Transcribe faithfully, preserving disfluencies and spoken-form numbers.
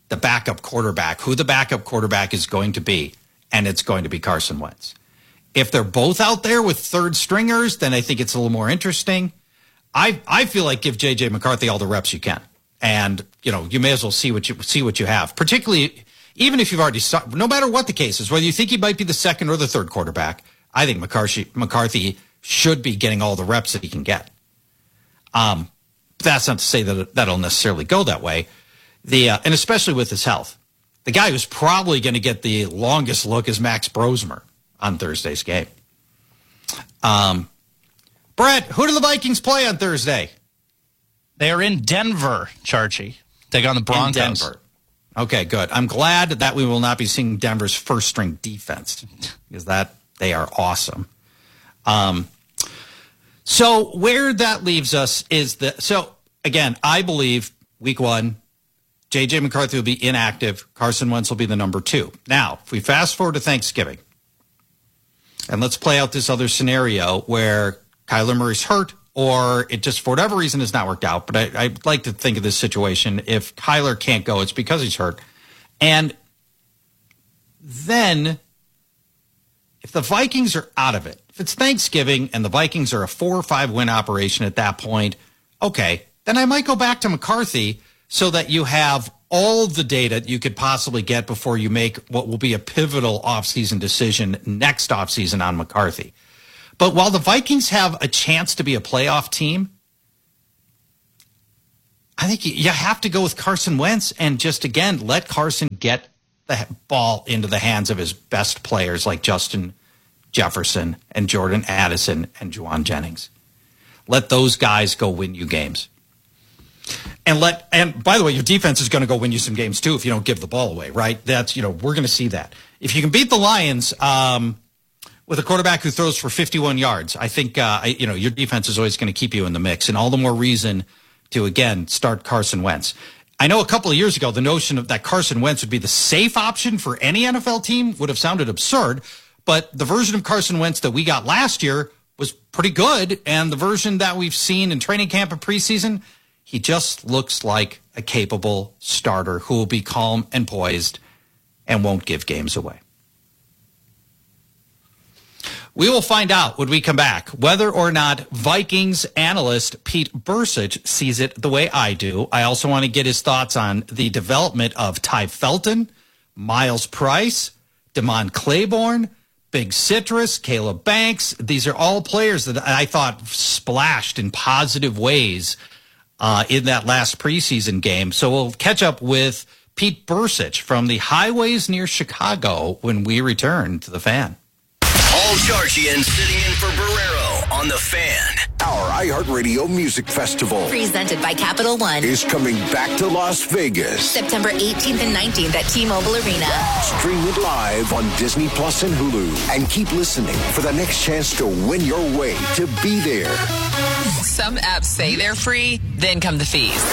the backup quarterback, who the backup quarterback is going to be, and it's going to be Carson Wentz. If they're both out there with third stringers, then I think it's a little more interesting. I I feel like give J J McCarthy all the reps you can, and you know you may as well see what you see what you have. Particularly, even if you've already started, no matter what the case is, whether you think he might be the second or the third quarterback, I think McCarthy McCarthy should be getting all the reps that he can get. Um, that's not to say that that'll necessarily go that way. The uh, and especially with his health, the guy who's probably going to get the longest look is Max Brosmer on Thursday's game. Um. Brett, who do the Vikings play on Thursday? They are in Denver, Charchie. Take on the Broncos. In Denver. Okay, good. I'm glad that we will not be seeing Denver's first-string defense because that they are awesome. Um, so where that leaves us is that, so again, I believe week one, J J McCarthy will be inactive. Carson Wentz will be the number two. Now, if we fast forward to Thanksgiving, and let's play out this other scenario where Kyler Murray's hurt, or it just, for whatever reason, has not worked out. But I, I'd like to think of this situation. If Kyler can't go, it's because he's hurt. And then, if the Vikings are out of it, if it's Thanksgiving and the Vikings are a four or five win operation at that point, okay, then I might go back to McCarthy so that you have all the data you could possibly get before you make what will be a pivotal offseason decision next offseason on McCarthy. But while the Vikings have a chance to be a playoff team, I think you have to go with Carson Wentz and just, again, let Carson get the ball into the hands of his best players like Justin Jefferson and Jordan Addison and Juwan Jennings. Let those guys go win you games. And let and by the way, your defense is going to go win you some games too if you don't give the ball away, right? That's, you know, we're going to see that. If you can beat the Lions, um, with a quarterback who throws for fifty-one yards, I think uh, I, you know your defense is always going to keep you in the mix, and all the more reason to, again, start Carson Wentz. I know a couple of years ago, the notion of that Carson Wentz would be the safe option for any N F L team would have sounded absurd, but the version of Carson Wentz that we got last year was pretty good, and the version that we've seen in training camp and preseason, he just looks like a capable starter who will be calm and poised and won't give games away. We will find out when we come back whether or not Vikings analyst Pete Bercich sees it the way I do. I also want to get his thoughts on the development of Ty Felton, Miles Price, Damon Claiborne, Big Citrus, Caleb Banks. These are all players that I thought splashed in positive ways uh, in that last preseason game. So we'll catch up with Pete Bercich from the highways near Chicago when we return to The Fan. Paul Charchian sitting in for Barrero on The Fan. Our iHeartRadio Music Festival, presented by Capital One, is coming back to Las Vegas. September eighteenth and nineteenth at T-Mobile Arena. Stream it live on Disney Plus and Hulu. And keep listening for the next chance to win your way to be there. Some apps say they're free, then come the fees.